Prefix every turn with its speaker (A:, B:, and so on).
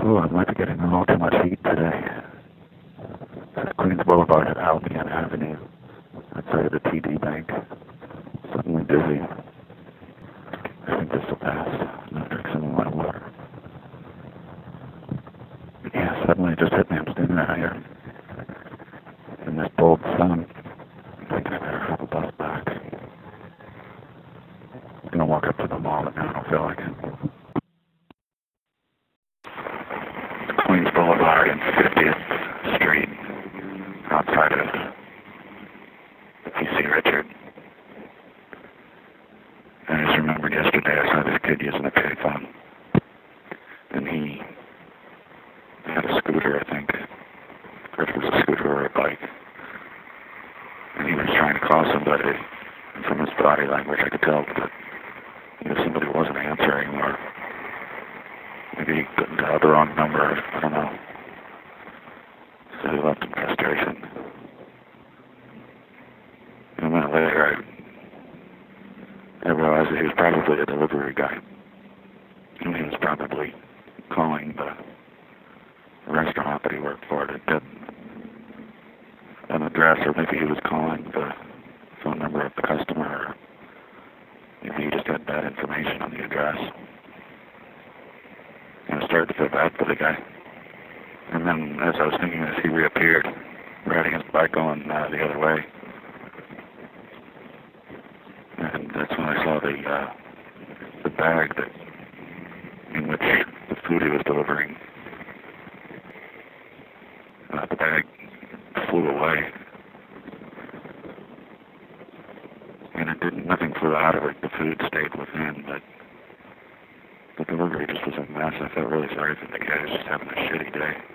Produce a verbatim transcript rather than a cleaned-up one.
A: Oh, I might be getting a little too much heat today. At Queens Boulevard at Albion Avenue, outside of the T D Bank. Suddenly dizzy. I think this will pass. I'm gonna drink some of my water. Yeah, suddenly it just hit me. I'm standing out here in this bold sun. I'm thinking I better have a bus back. I'm gonna walk up to the mall, but now I don't feel like it. Queens Boulevard and fiftieth Street, outside of P C Richard. I just remembered yesterday I saw this kid using a payphone, and he had a scooter, I think, or if it was a scooter or a bike, and he was trying to call somebody, and from his body language I could tell that you know, somebody wasn't answering, or maybe he couldn't dial the wrong number, I don't know. So he left in frustration. And a minute later, I, I realized that he was probably a delivery guy. And he was probably calling the restaurant that he worked for to get an address, or maybe he was calling the phone number of the customer, or maybe he just had bad information on the address. And I started to feel bad for the guy. And then, as I was thinking this, he reappeared, riding his bike going uh, the other way. And that's when I saw the uh, the bag that in which the food he was delivering. Uh, the bag flew away, and it didn't. Nothing flew out of it. The food stayed within, but the delivery just was a mess. I felt really sorry for the guy. He was just having a shitty day.